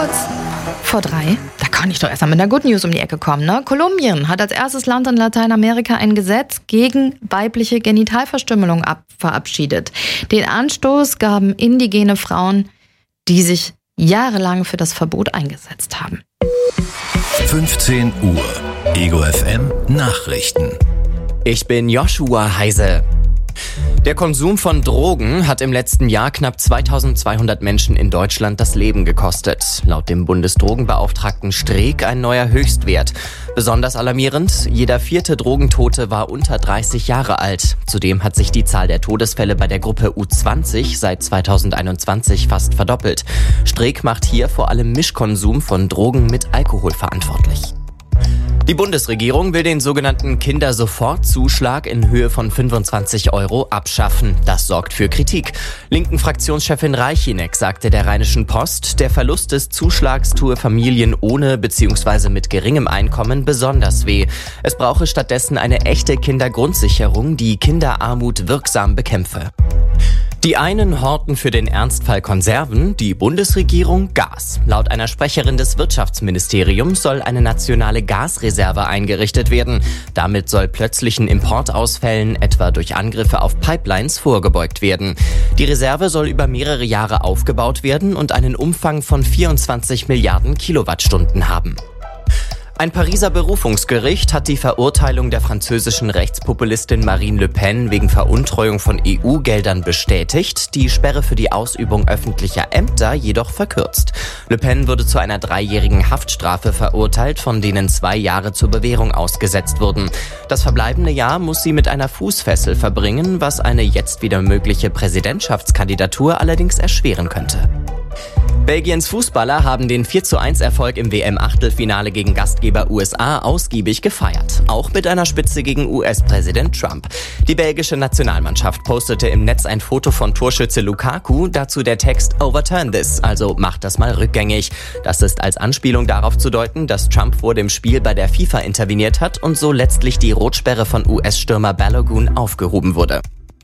kurz vor 3. Da kann ich doch erst mal mit einer Good News um die Ecke kommen, ne? Kolumbien hat als erstes Land in Lateinamerika ein Gesetz gegen weibliche Genitalverstümmelung verabschiedet. Den Anstoß gaben indigene Frauen, die sich jahrelang für das Verbot eingesetzt haben. 15 Uhr. Ego FM Nachrichten. Ich bin Joshua Heise. Der Konsum von Drogen hat im letzten Jahr knapp 2200 Menschen in Deutschland das Leben gekostet. Laut dem Bundesdrogenbeauftragten Streeck ein neuer Höchstwert. Besonders alarmierend, jeder 4. Drogentote war unter 30 Jahre alt. Zudem hat sich die Zahl der Todesfälle bei der Gruppe U20 seit 2021 fast verdoppelt. Streeck macht hier vor allem Mischkonsum von Drogen mit Alkohol verantwortlich. Die Bundesregierung will den sogenannten Kindersofortzuschlag in Höhe von 25 € abschaffen. Das sorgt für Kritik. Linken Fraktionschefin Reichinek sagte der Rheinischen Post, der Verlust des Zuschlags tue Familien ohne bzw. mit geringem Einkommen besonders weh. Es brauche stattdessen eine echte Kindergrundsicherung, die Kinderarmut wirksam bekämpfe. Die einen horten für den Ernstfall Konserven, die Bundesregierung Gas. Laut einer Sprecherin des Wirtschaftsministeriums soll eine nationale Gasreserve eingerichtet werden. Damit soll plötzlichen Importausfällen, etwa durch Angriffe auf Pipelines, vorgebeugt werden. Die Reserve soll über mehrere Jahre aufgebaut werden und einen Umfang von 24 Milliarden Kilowattstunden haben. Ein Pariser Berufungsgericht hat die Verurteilung der französischen Rechtspopulistin Marine Le Pen wegen Veruntreuung von EU-Geldern bestätigt, die Sperre für die Ausübung öffentlicher Ämter jedoch verkürzt. Le Pen wurde zu einer 3-jährigen Haftstrafe verurteilt, von denen 2 Jahre zur Bewährung ausgesetzt wurden. Das verbleibende Jahr muss sie mit einer Fußfessel verbringen, was eine jetzt wieder mögliche Präsidentschaftskandidatur allerdings erschweren könnte. Belgiens Fußballer haben den 4:1-Erfolg im WM-Achtelfinale gegen Gastgeber USA ausgiebig gefeiert. Auch mit einer Spitze gegen US-Präsident Trump. Die belgische Nationalmannschaft postete im Netz ein Foto von Torschütze Lukaku, dazu der Text "Overturn this", also macht das mal rückgängig. Das ist als Anspielung darauf zu deuten, dass Trump vor dem Spiel bei der FIFA interveniert hat und so letztlich die Rotsperre von US-Stürmer Balogun aufgehoben wurde.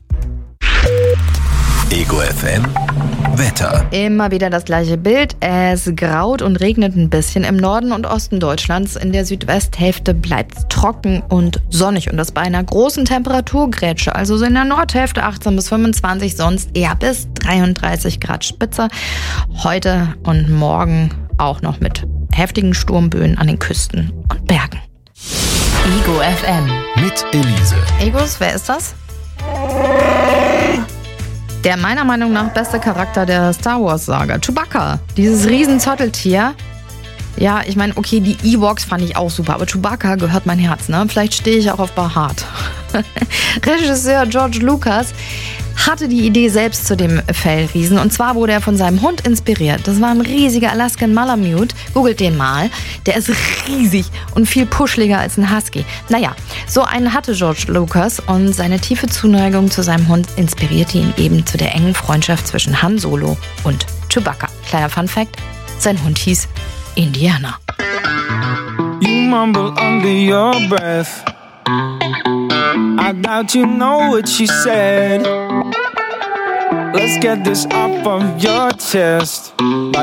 Ego FM Wetter. Immer wieder das gleiche Bild. Es graut und regnet ein bisschen im Norden und Osten Deutschlands. In der Südwesthälfte bleibt es trocken und sonnig. Und das bei einer großen Temperaturgrätsche. Also so in der Nordhälfte 18 bis 25, sonst eher bis 33 Grad Spitze. Heute und morgen auch noch mit heftigen Sturmböen an den Küsten und Bergen. Ego FM. Mit Elise. Egos, wer ist das? Der meiner Meinung nach beste Charakter der Star Wars-Saga, Chewbacca. Dieses Riesenzotteltier. Ja, ich meine, okay, die Ewoks fand ich auch super, aber Chewbacca gehört mein Herz, ne? Vielleicht stehe ich auch auf Bahat. Regisseur George Lucas hatte die Idee selbst zu dem Fellriesen. Und zwar wurde er von seinem Hund inspiriert. Das war ein riesiger Alaskan Malamute. Googelt den mal. Der ist riesig und viel puscheliger als ein Husky. Naja, so einen hatte George Lucas und seine tiefe Zuneigung zu seinem Hund inspirierte ihn eben zu der engen Freundschaft zwischen Han Solo und Chewbacca. Kleiner Funfact, sein Hund hieß Indiana. You mumble under your breath. I doubt you know what she said. Let's get this up on your chest.